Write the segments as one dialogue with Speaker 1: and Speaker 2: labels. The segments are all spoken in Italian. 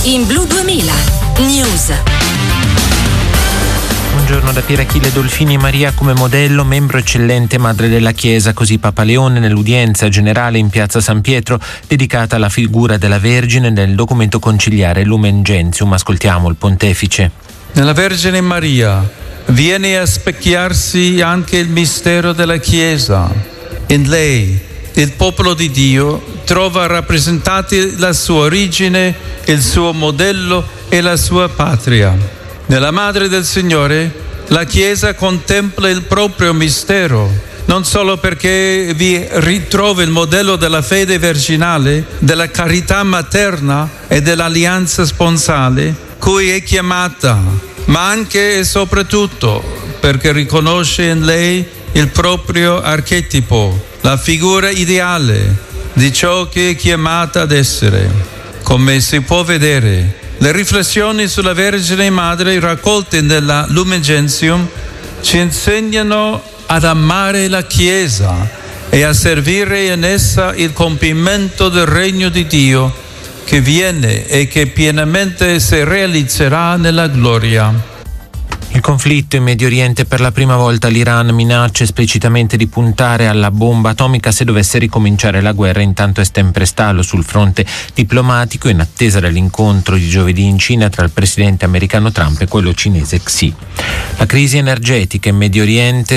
Speaker 1: In Blu 2000 News.
Speaker 2: Buongiorno da Pier Achille Dolfini. Maria come modello, membro eccellente, madre della Chiesa, così Papa Leone nell'udienza generale in piazza San Pietro dedicata alla figura della Vergine nel documento conciliare Lumen Gentium. Ascoltiamo il pontefice.
Speaker 3: Nella Vergine Maria viene a specchiarsi anche il mistero della Chiesa. In lei il popolo di Dio trova rappresentati la sua origine, il suo modello e la sua patria. Nella Madre del Signore la Chiesa contempla il proprio mistero, non solo perché vi ritrova il modello della fede virginale, della carità materna e dell'alleanza sponsale cui è chiamata, ma anche e soprattutto perché riconosce in lei il proprio archetipo, la figura ideale di ciò che è chiamata ad essere. Come si può vedere, le riflessioni sulla Vergine Madre raccolte nella Lumen Gentium ci insegnano ad amare la Chiesa e a servire in essa il compimento del regno di Dio che viene e che pienamente si realizzerà nella gloria.
Speaker 2: Il conflitto in Medio Oriente: per la prima volta l'Iran minaccia esplicitamente di puntare alla bomba atomica se dovesse ricominciare la guerra. Intanto è sempre stallo sul fronte diplomatico in attesa dell'incontro di giovedì in Cina tra il presidente americano Trump e quello cinese Xi. La crisi energetica in Medio Oriente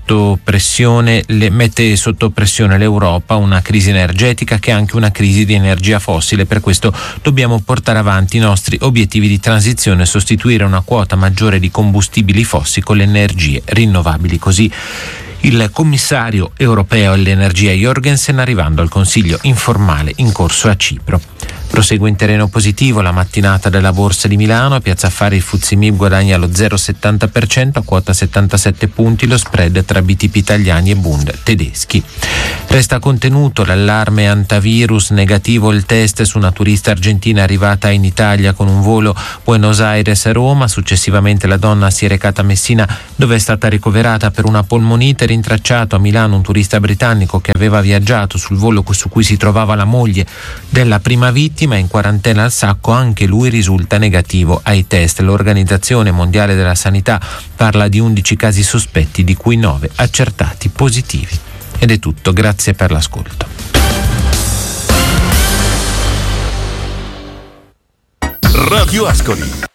Speaker 2: mette sotto pressione l'Europa, una crisi energetica che è anche una crisi di energia fossile. Per questo dobbiamo portare avanti i nostri obiettivi di transizione e sostituire una quota maggiore di combustibili fossili con le energie rinnovabili. Così il commissario europeo all'energia Jorgensen, arrivando al consiglio informale in corso a Cipro. Prosegue in terreno positivo la mattinata della Borsa di Milano. A Piazza Affari il FTSE MIB guadagna lo 0,70% a quota 77 punti, lo spread tra BTP italiani e Bund tedeschi. Resta contenuto l'allarme antivirus, negativo il test su una turista argentina arrivata in Italia con un volo Buenos Aires-Roma. Successivamente la donna si è recata a Messina, dove è stata ricoverata per una polmonite. Rintracciato a Milano un turista britannico che aveva viaggiato sul volo su cui si trovava la moglie della prima vittima, in quarantena al Sacco. Anche lui risulta negativo ai test. L'Organizzazione Mondiale della Sanità parla di 11 casi sospetti, di cui 9 accertati positivi. Ed è tutto, grazie per l'ascolto.
Speaker 4: Radio Ascoli.